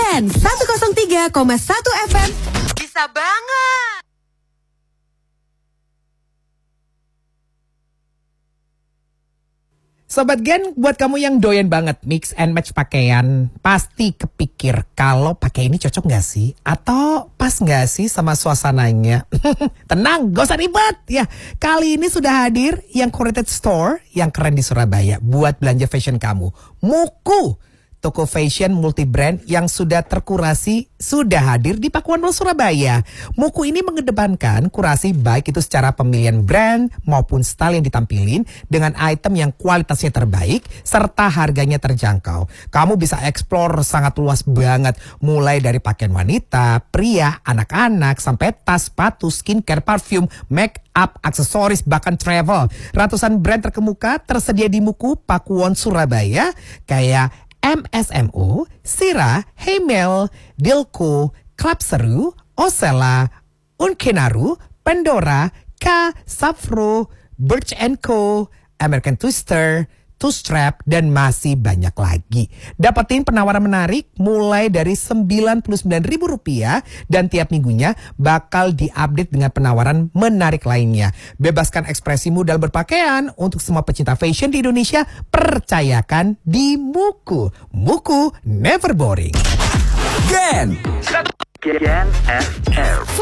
Gen 103,1 FM. Bisa banget. Sobat Gen, buat kamu yang doyan banget mix and match pakaian, pasti kepikir kalau pakai ini cocok gak sih? Atau pas gak sih sama suasananya? Tenang, gak usah ribet ya. Kali ini sudah hadir yang curated store yang keren di Surabaya buat belanja fashion kamu. Muku, toko fashion multi-brand yang sudah terkurasi, sudah hadir di Pakuan Mall Surabaya. Muku ini mengedepankan kurasi baik itu secara pemilihan brand maupun style yang ditampilin dengan item yang kualitasnya terbaik serta harganya terjangkau. Kamu bisa explore sangat luas banget, mulai dari pakaian wanita, pria, anak-anak, sampai tas, sepatu, skincare, parfum, make up, aksesoris, bahkan travel. Ratusan brand terkemuka tersedia di Muku Pakuwon Surabaya kayak MSMO, Sira, Heimel, Dilko, Club Seru, Osella, Unkenaru, Pandora, K, Safro, Birch & Co, American Twister, Two Strap, dan masih banyak lagi. Dapetin penawaran menarik mulai dari Rp99.000 dan tiap minggunya bakal diupdate dengan penawaran menarik lainnya. Bebaskan ekspresimu dalam berpakaian. Untuk semua pecinta fashion di Indonesia, percayakan di Muku. Muku never boring. Gen FM.